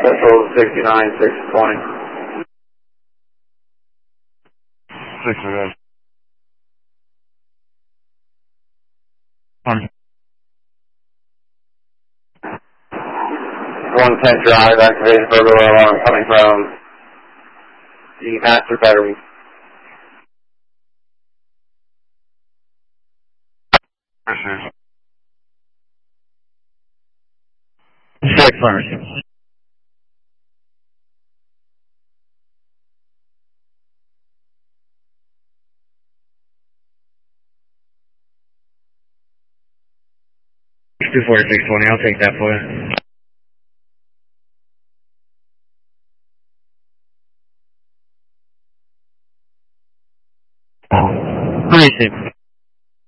Central 69, 620. 6 110 drive, activated burglar alarm coming from the master bedroom. Check first. Before 620, I'll take that for you. Appreciate it.